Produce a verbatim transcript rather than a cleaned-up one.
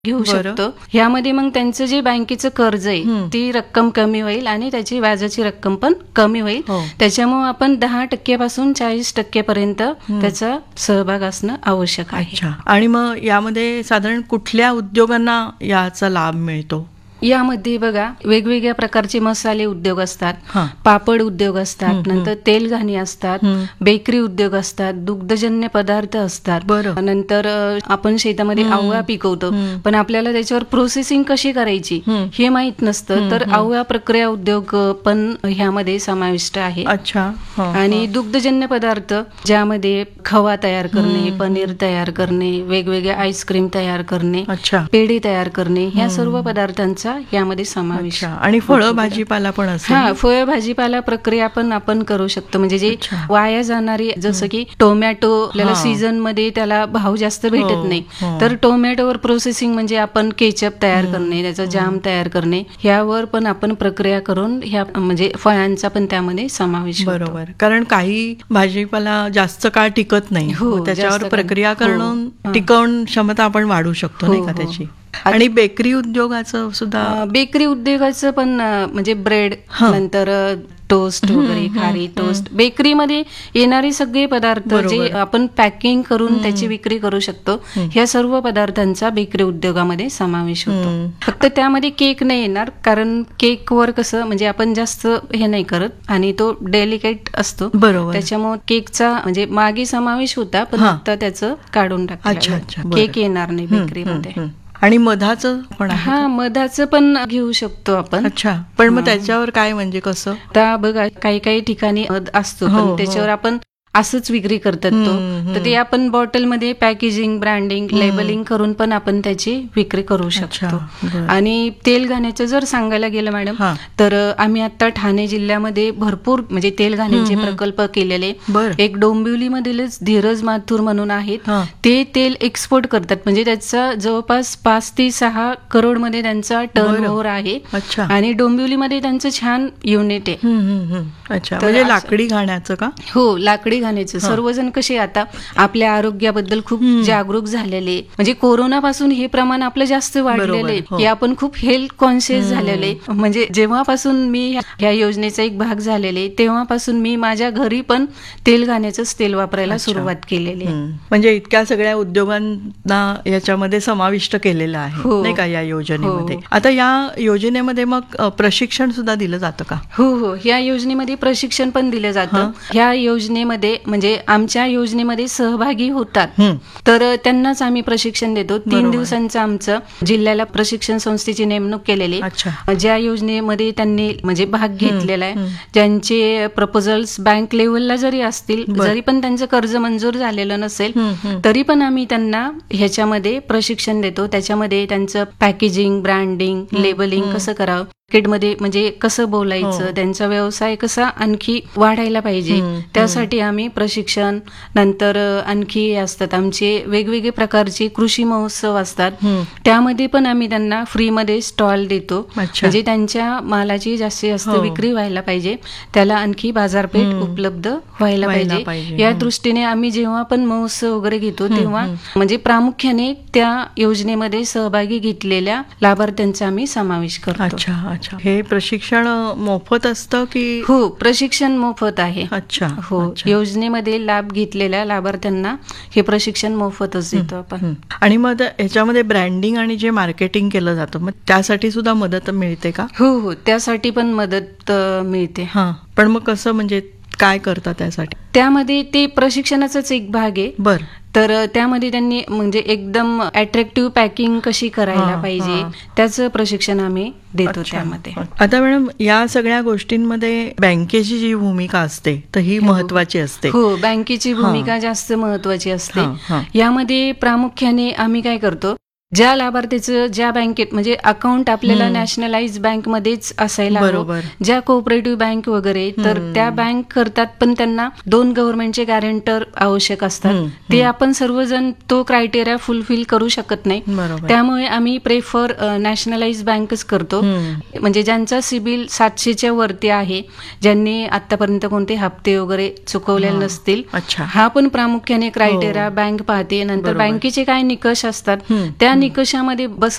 घेऊ शकतो. ह्यामध्ये मग त्यांचं जे बँकेचं कर्ज आहे ती रक्कम कमी होईल आणि त्याची व्याजाची रक्कम पण कमी होईल. त्याच्यामुळे आपण दहा टक्क्यापासून चाळीस टक्क्यापर्यंत त्याचा सहभाग असणं आवश्यक आहे. आणि मग यामध्ये साधारण कुठल्या उद्योगांना याचा लाभ मिळतो? यामध्ये बघा वेगवेगळ्या प्रकारचे मसाले उद्योग असतात, पापड उद्योग असतात, नंतर तेलघाणी असतात, बेकरी उद्योग असतात, दुग्धजन्य पदार्थ असतात. नंतर आपण शेतामध्ये आवळा पिकवतो पण आपल्याला त्याच्यावर प्रोसेसिंग कशी करायची हे माहित नसतं, तर आवळा प्रक्रिया उद्योग पण ह्यामध्ये समाविष्ट आहे. आणि दुग्धजन्य पदार्थ ज्यामध्ये खवा तयार करणे, पनीर तयार करणे, वेगवेगळे आईस्क्रीम तयार करणे, पेढे तयार करणे, ह्या सर्व पदार्थांचा यामध्ये समावेश. आणि फळ भाजीपाला पण असेल? हा, फळ भाजीपाला प्रक्रिया पण आपण करू शकतो. म्हणजे जे वाया जाणारी, जसं की टोमॅटो आपल्याला सीझन मध्ये त्याला भाव जास्त भेटत नाही, तर टोमॅटोवर प्रोसेसिंग म्हणजे आपण केचप तयार करणे, त्याचा जाम तयार करणे, ह्यावर पण आपण प्रक्रिया करून ह्या म्हणजे फळांचा पण त्यामध्ये समावेश. बरोबर, कारण काही भाजीपाला जास्त काळ टिकत नाही, त्याच्यावर प्रक्रिया करून टिकवण क्षमता आपण वाढू शकतो नाही का त्याची. आणि बेकरी उद्योगाचं सुद्धा? बेकरी उद्योगाचं पण म्हणजे ब्रेड, नंतर टोस्ट वगैरे, खारी टोस्ट, बेकरीमध्ये येणारे सगळे पदार्थ जे आपण पॅकिंग करून त्याची विक्री करू शकतो, ह्या सर्व पदार्थांचा बेकरी उद्योगामध्ये समावेश होतो. फक्त त्यामध्ये केक नाही येणार, कारण केकवर कसं म्हणजे आपण जास्त हे नाही करत आणि तो डेलिकेट असतो, त्याच्यामुळे केकचा म्हणजे मागे समावेश होता पण आता त्याचं काढून टाकलं, केक येणार नाही बेकरीमध्ये. आणि मधाचं पण? हा, मधाचं पण घेऊ शकतो आपण. अच्छा, पण मग त्याच्यावर काय म्हणजे कसं? आता बघा काही काही ठिकाणी मध असतो पण त्याच्यावर आपण असंच विक्री करतात तो, तर ते आपण बॉटलमध्ये पॅकेजिंग, ब्रँडिंग, लेबलिंग करून पण आपण त्याची विक्री करू शकतो. आणि तेलघाण्याचं जर सांगायला गेलं मॅडम, तर आम्ही आता ठाणे जिल्ह्यामध्ये भरपूर म्हणजे तेलघाण्याचे प्रकल्प केलेले. एक डोंबिवलीमधीलच धीरज माथुर म्हणून आहेत, ते तेल एक्सपोर्ट करतात, म्हणजे त्याचा जवळपास पाच ते सहा करोड मध्ये त्यांचा टर्न ओव्हर आहे. आणि डोंबिवलीमध्ये त्यांचं छान युनिट आहे. अच्छा, म्हणजे लाकडी घाण्याचं का? हो, लाकडी घाण्याचं. सर्वजण कसे आता आपल्या आरोग्याबद्दल खूप जागरूक झालेले, म्हणजे कोरोना पासून हे प्रमाण आपलं जास्त वाढलेले की आपण खूप हेल्थ कॉन्शियस झालेले. म्हणजे जेव्हापासून मी ह्या योजनेचा एक भाग झालेले तेव्हापासून मी माझ्या घरी पण तेल घाण्याचंच तेल वापरायला सुरुवात केलेली. म्हणजे इतक्या सगळ्या उद्योगांना याच्यामध्ये समाविष्ट केलेलं आहे नाही का या योजनेमध्ये. आता या योजनेमध्ये मग प्रशिक्षण सुद्धा दिलं जातं का? हो हो, या योजनेमध्ये प्रशिक्षण पण दिलं जातं. ह्या योजनेमध्ये म्हणजे आमच्या योजनेमध्ये सहभागी होतात तर त्यांनाच आम्ही प्रशिक्षण देतो. तीन दिवसांचं आमचं जिल्ह्याला प्रशिक्षण संस्थेची नेमणूक केलेली, ज्या योजनेमध्ये त्यांनी म्हणजे भाग घेतलेला आहे, ज्यांचे प्रपोजल्स बँक लेव्हलला जरी असतील, जरी पण त्यांचं कर्ज मंजूर झालेलं नसेल तरी पण आम्ही त्यांना ह्याच्यामध्ये प्रशिक्षण देतो. त्याच्यामध्ये त्यांचं पॅकेजिंग, ब्रँडिंग, लेबलिंग कसं करावं, मार्केटमध्ये म्हणजे कसं बोलायचं, त्यांचा व्यवसाय कसा आणखी वाढायला पाहिजे, त्यासाठी आम्ही प्रशिक्षण. नंतर आणखी असतात आमचे वेगवेगळे प्रकारचे कृषी महोत्सव असतात, त्यामध्ये पण आम्ही त्यांना फ्रीमध्ये स्टॉल देतो. म्हणजे त्यांच्या मालाची जास्तीत जास्त विक्री व्हायला पाहिजे, त्याला आणखी बाजारपेठ उपलब्ध व्हायला पाहिजे. या दृष्टीने आम्ही जेव्हा पण महोत्सव वगैरे घेतो तेव्हा म्हणजे प्रामुख्याने त्या योजनेमध्ये सहभागी घेतलेल्या लाभार्थ्यांचा आम्ही समावेश करतो. हे प्रशिक्षण मोफत असतं की? हो, प्रशिक्षण मोफत आहे. अच्छा, हो, योजनेमध्ये लाभ घेतलेल्या लाभार्थ्यांना हे प्रशिक्षण मोफतच देतो आपण. आणि मग ह्याच्यामध्ये ब्रँडिंग आणि जे मार्केटिंग केलं जातं मग त्यासाठी सुद्धा मदत मिळते का? हो हो, त्यासाठी पण मदत मिळते. हा, पण मग कसं म्हणजे काय करतात त्यासाठी? त्यामध्ये ते प्रशिक्षणाचाच एक भाग आहे. बर, तर त्यामध्ये त्यांनी म्हणजे एकदम अट्रॅक्टिव्ह पॅकिंग कशी करायला पाहिजे त्याचं प्रशिक्षण आम्ही देतो त्यामध्ये. आता मॅडम, या सगळ्या गोष्टींमध्ये बँकेची जी भूमिका असते तर ही महत्वाची असते. हो, बँकेची भूमिका जास्त महत्वाची असते. यामध्ये प्रामुख्याने आम्ही काय करतो, ज्या लाभार्थीचं ज्या बँकेत म्हणजे अकाउंट आपल्याला नॅशनलाइज बँकमध्येच असायला हवं, ज्या कोऑपरेटिव्ह बँक वगैरे, तर त्या बँक करतात पण त्यांना दोन गव्हर्नमेंटचे गॅरंटर आवश्यक असतात. ते आपण सर्वजण तो क्रायटेरिया फुलफिल करू शकत नाही, त्यामुळे आम्ही प्रेफर नॅशनलाइज बँकच करतो. म्हणजे ज्यांचा सिबिल सातशेच्या वरती आहे, ज्यांनी आतापर्यंत कोणते हप्ते वगैरे चुकवलेले नसतील, हा पण प्रामुख्याने क्रायटेरिया बँक पाहते. नंतर बँकेचे काय निकष असतात त्या निकषामध्ये बस